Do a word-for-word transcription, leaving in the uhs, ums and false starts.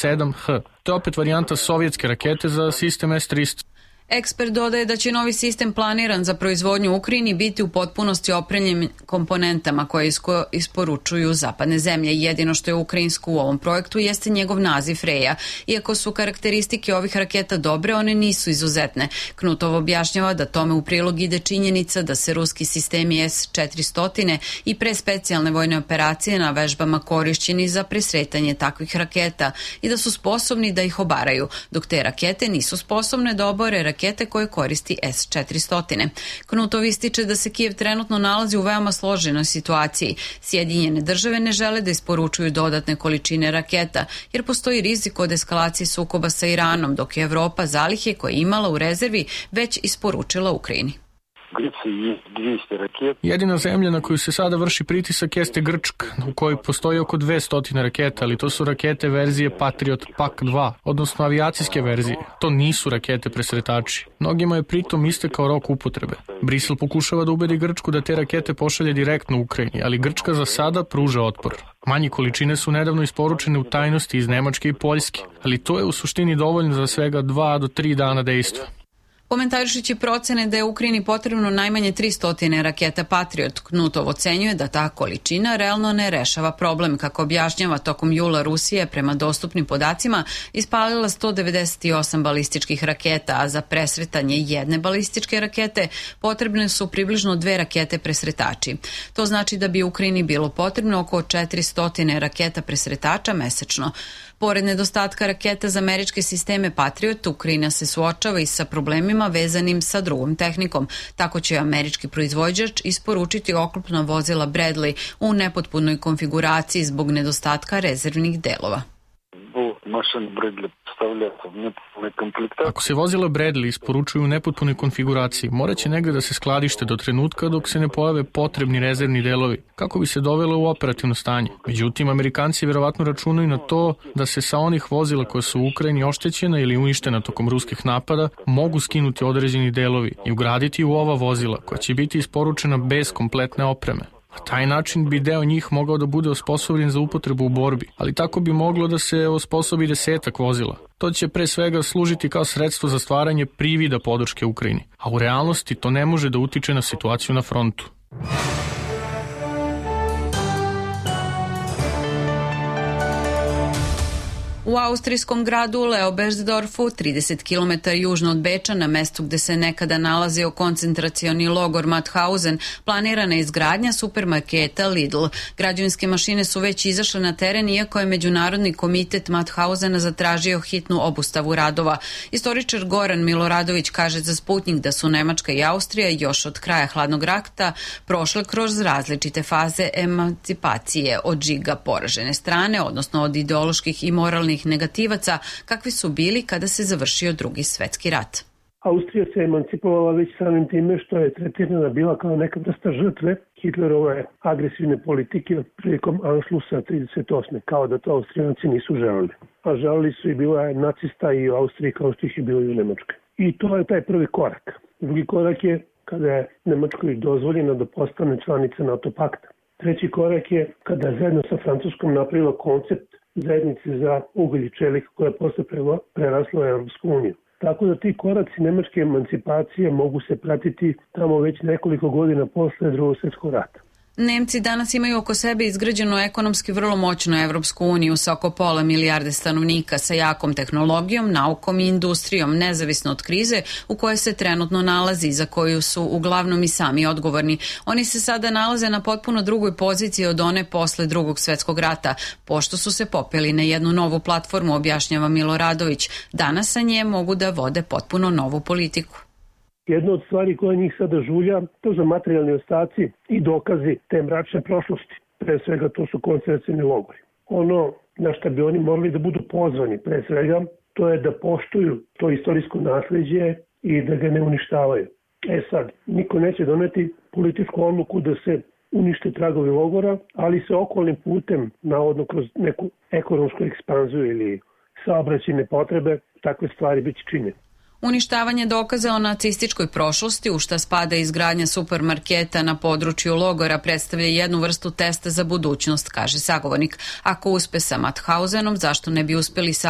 sedam H. To je opet varijanta sovjetske rakete za sistem S tristo. Ekspert dodaje da će novi sistem planiran za proizvodnju u Ukrajini biti u potpunosti opremljen komponentama koje isporučuju zapadne zemlje. Jedino što je ukrajinsko u ovom projektu jeste njegov naziv Freja. Iako su karakteristike ovih raketa dobre, one nisu izuzetne. Knutov objašnjava da tome u prilog ide činjenica da se ruski sistemi S četiristo i pre specijalne vojne operacije na vežbama korišćeni za presretanje takvih raketa i da su sposobni da ih obaraju, dok te rakete nisu sposobne da obore rakete rakete koje koristi S četiristo. Knutov ističe da se Kijev trenutno nalazi u veoma složenoj situaciji. Sjedinjene države ne žele da isporučuju dodatne količine raketa, jer postoji rizik od eskalacije sukoba sa Iranom, dok je Evropa zalihe koje je imala u rezervi već isporučila Ukrajini. Jedina zemlja na koju se sada vrši pritisak jeste Grčka, u kojoj postoji oko dvesta raketa, ali to su rakete verzije Patriot P A C dva, odnosno avijacijske verzije. To nisu rakete presretači. Mnogima je pritom istekao rok upotrebe. Brisel pokušava da ubedi Grčku da te rakete pošalje direktno u Ukrajini, ali Grčka za sada pruža otpor. Manje količine su nedavno isporučene u tajnosti iz Nemačke i Poljske, ali to je u suštini dovoljno za svega dva do tri dana dejstva. Komentarišući procene da je Ukrajini potrebno najmanje tristo raketa Patriot, Knutov ocenjuje da ta količina realno ne rešava problem. Kako objašnjava, tokom jula Rusija prema dostupnim podacima ispalila sto devedeset osam balističkih raketa, a za presretanje jedne balističke rakete potrebne su približno dve rakete presretači. To znači da bi Ukrajini bilo potrebno oko četiristo raketa presretača mesečno. Pored nedostatka raketa za američke sisteme Patriot, Ukrajina se suočava i sa problemima vezanim sa drugom tehnikom. Tako će američki proizvođač isporučiti oklopna vozila Bradley u nepotpunoj konfiguraciji zbog nedostatka rezervnih delova. Ako se vozila Bradley isporučuju u nepotpunoj konfiguraciji, morat će negde da se skladište do trenutka dok se ne pojave potrebni rezervni delovi, kako bi se dovelo u operativno stanje. Međutim, Amerikanci verovatno računaju na to da se sa onih vozila koja su u Ukrajini oštećena ili uništena tokom ruskih napada mogu skinuti određeni delovi i ugraditi u ova vozila koja će biti isporučena bez kompletne opreme. Na taj način bi deo njih mogao da bude osposobljen za upotrebu u borbi, ali tako bi moglo da se osposobi desetak vozila. To će pre svega služiti kao sredstvo za stvaranje privida podrške Ukrajini, a u realnosti to ne može da utiče na situaciju na frontu. U austrijskom gradu Leobersdorfu, trideset kilometara južno od Beča, na mestu gde se nekada nalazio koncentracioni logor Mauthausen, planirana je izgradnja supermarketa Lidl. Građevinske mašine su već izašle na teren, iako je Međunarodni komitet Mauthausena zatražio hitnu obustavu radova. Istoričar Goran Miloradović kaže za Sputnik da su Nemačka i Austrija još od kraja hladnog rata prošle kroz različite faze emancipacije od žiga poražene strane, odnosno od ideoloških i moralnih negativaca, kakvi su bili kada se završio Drugi svetski rat. Austrija se emancipovala već samim time što je tretirana bila kao neka vrsta žrtve Hitlerove agresivne politike prilikom Anšlusa trideset osme kao da to Austrijanci nisu želeli. A želeli su i bila je nacista i u Austriji kao što ih je bilo i u Nemačkoj. I to je taj prvi korak. Drugi korak je kada je Nemačkoj dozvoljeno da postane članica NATO pakta. Treći korak je kada je zajedno sa Francuskom napravila koncept zajednice za ugalj i čelik koja je posle prerasla u Europsku uniju. Tako da ti koraci nemačke emancipacije mogu se pratiti tamo već nekoliko godina posle Drugog svjetskog rata. Nemci danas imaju oko sebe izgrađenu ekonomski vrlo moćnu Evropsku uniju sa oko pola milijarde stanovnika, sa jakom tehnologijom, naukom i industrijom, nezavisno od krize u kojoj se trenutno nalazi, za koju su uglavnom i sami odgovorni. Oni se sada nalaze na potpuno drugoj poziciji od one posle Drugog svjetskog rata, pošto su se popeli na jednu novu platformu, objašnjava Miloradović. Danas sa nje mogu da vode potpuno novu politiku. Jedna od stvari koja njih sada žulja, to su materijalni ostaci i dokazi te mračne prošlosti. Pre svega to su koncentracioni logori. Ono na što bi oni morali da budu pozvani, pre svega, to je da poštuju to istorijsko nasleđe i da ga ne uništavaju. E sad, niko neće doneti političku odluku da se unište tragovi logora, ali se okolnim putem, navodno kroz neku ekonomsku ekspanziju ili saobraćajne potrebe, takve stvari biti činjene. Uništavanje dokaza o nacističkoj prošlosti, u šta spada izgradnja supermarketa na području logora, predstavlja jednu vrstu testa za budućnost, kaže sagovornik. Ako uspe sa Mauthausenom, zašto ne bi uspeli sa